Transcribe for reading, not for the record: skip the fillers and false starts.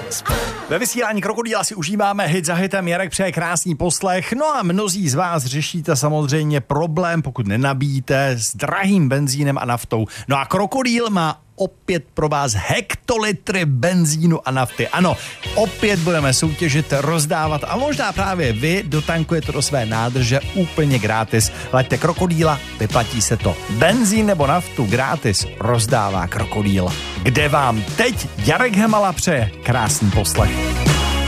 Ve vysílání Krokodýla si užíváme hit za hitem, Jarek přeje krásný poslech. No a mnozí z vás řešíte samozřejmě problém, pokud nenabíjíte, s drahým benzínem a naftou. No a Krokodýl má opět pro vás hektolitry benzínu a nafty. Ano, opět budeme soutěžit, rozdávat a možná právě vy dotankujete do své nádrže úplně gratis. Laďte Krokodýla, vyplatí se to. Benzín nebo naftu gratis rozdává Krokodýl. Kde vám teď Jarek Hemala přeje krásný poslech.